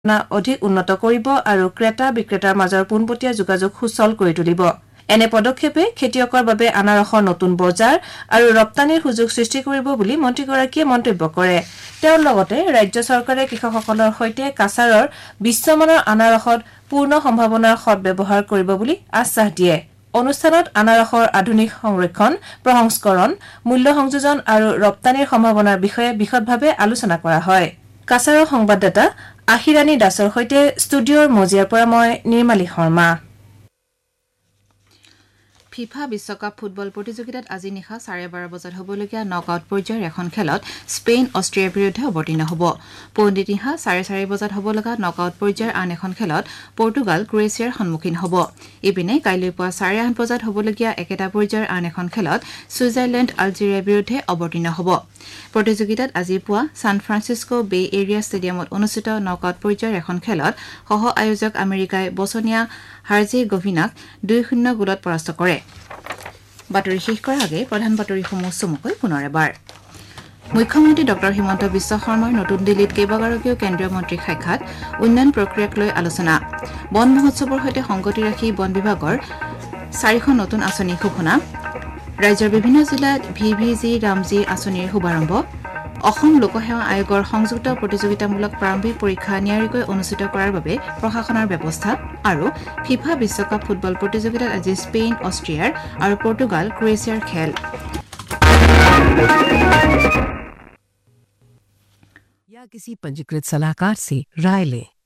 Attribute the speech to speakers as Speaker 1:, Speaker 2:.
Speaker 1: অধিক উন্নত কৰিব আৰু ক্ৰেতা বিক্ৰেতাৰ মাজৰ পোনপটীয়া যোগাযোগ সুচল কৰি তুলিব এনে পদক্ষেপে খেতিয়কৰ বাবে আনাৰসৰ নতুন বজাৰ আৰু ৰপ্তানিৰ সুযোগ সৃষ্টি কৰিব বুলি মন্ত্ৰীগৰাকীয়ে মন্তব্য কৰে তেওঁৰ লগতে ৰাজ্য চৰকাৰে কৃষকসকলৰ সৈতে কাছাৰৰ বিশ্বমানৰ আনাৰসত পূৰ্ণ সম্ভাৱনাৰ সৎব্যৱহাৰ কৰিব বুলি আশ্বাস দিয়ে অনুষ্ঠানত আনাৰসৰ আধুনিক সংৰক্ষণ প্ৰসংস্কৰণ মূল্য সংযোজন আৰু ৰপ্তানিৰ সম্ভাৱনাৰ বিষয়ে বিশদভাৱে আলোচনা কৰা হয় কাছাৰৰ সংবাদদাতা আশিৰাণী দাসৰ সৈতে ষ্টুডিঅ'ৰ মজিয়াৰ পৰা মই নিৰ্মালী শৰ্মা
Speaker 2: ফিফা বিশ্বকাপ ফুটবল প্ৰতিযোগিতাত আজি নিশা 12:30 বজাত হ'বলগীয়া নকআউট পৰ্যায়ৰ এখন খেলত স্পেইন অষ্ট্ৰিয়াৰ বিৰুদ্ধে অৱতীৰ্ণ হ'ব পৌৰ্ণি নিশা 4:30 বজাত হ'ব লগা নকআউট পৰ্যায়ৰ আন এখন খেলত পৰ্তুগাল ক্ৰোয়েছিয়াৰ সন্মুখীন হ'ব ইপিনে কাইলৈ পুৱা 8:30 বজাত হ'বলগীয়া একেটা পৰ্যায়ৰ আন এখন খেলত ছুইজাৰলেণ্ড আলজেৰিয়াৰ বিৰুদ্ধে অৱতীৰ্ণ হ'ব প্ৰতিযোগিতাত আজি পুৱা সান ফ্ৰান্সিস্কো বে এৰিয়া ষ্টেডিয়ামত অনুষ্ঠিত নকআউট পৰ্যায়ৰ এখন খেলত সহ আয়োজক আমেৰিকাই বছনীয়া হাৰ্জেগোভিনাক 2-0 গোলত পৰাস্ত কৰে বাতৰি শেষ কৰাৰ আগে প্ৰধান বাতৰিসমূহ চমুকৈ পুনৰ এবাৰ মুখ্যমন্ত্ৰী ডক্টৰ হিমন্ত বিশ্ব শৰ্মাৰ নতুন দিল্লীত কেইবাগৰাকীও কেন্দ্ৰীয় মন্ত্ৰীক সাক্ষাৎ উন্নয়ন প্ৰক্ৰিয়াক লৈ আলোচনা বন মহোৎসৱৰ সৈতে সংগতি ৰাখি বন বিভাগৰ 4খন নতুন আঁচনি ঘোষণা ৰাজ্যৰ বিভিন্ন জিলাত ভিভিজি ৰামজি আঁচনিৰ শুভাৰম্ভ অসম লোকসেৱা আয়োগৰ সংযুক্ত প্ৰতিযোগিতামূলক প্ৰাৰম্ভিক পৰীক্ষা নিয়াৰিকৈ অনুষ্ঠিত কৰাৰ বাবে প্ৰশাসনৰ ব্যৱস্থা আৰু ফিফা বিশ্বকাপ ফুটবল প্ৰতিযোগিতাত আজি স্পেইন অষ্ট্ৰিয়াৰ আৰু পৰ্তুগাল ক্ৰোয়েছিয়াৰ খেল
Speaker 3: या किसी पंजीकृत सलाहकार से राय लें